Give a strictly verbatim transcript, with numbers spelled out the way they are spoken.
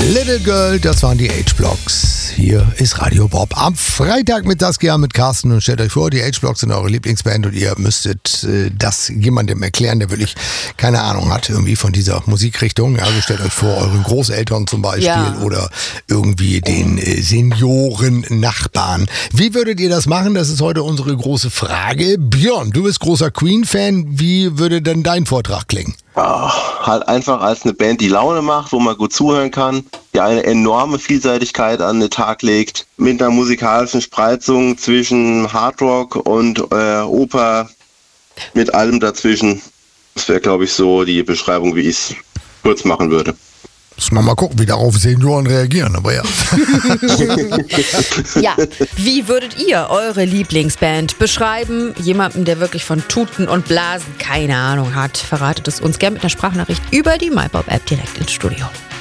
Little Girl, das waren die H-Blocks. Hier ist Radio Bob. Am Freitag mit Saskia, mit Carsten. Und stellt euch vor, die H-Blocks sind eure Lieblingsband und ihr müsstet äh, das jemandem erklären, der wirklich keine Ahnung hat irgendwie von dieser Musikrichtung. Also stellt euch vor, euren Großeltern zum Beispiel Ja. oder irgendwie den äh, Senioren-Nachbarn. Wie würdet ihr das machen? Das ist heute unsere große Frage. Björn, du bist großer Queen-Fan. Wie würde denn dein Vortrag klingen? Ah, halt einfach als eine Band, die Laune macht, wo man gut zuhören kann, die eine enorme Vielseitigkeit an den Tag legt, mit einer musikalischen Spreizung zwischen Hardrock und äh, Oper, mit allem dazwischen. Das wäre, glaube ich, so die Beschreibung, wie ich es kurz machen würde. Muss man mal gucken, wie darauf Senioren reagieren, aber ja. Ja, wie würdet ihr eure Lieblingsband beschreiben? Jemanden, der wirklich von Tuten und Blasen keine Ahnung hat, verratet es uns gerne mit einer Sprachnachricht über die MyBob-App direkt ins Studio.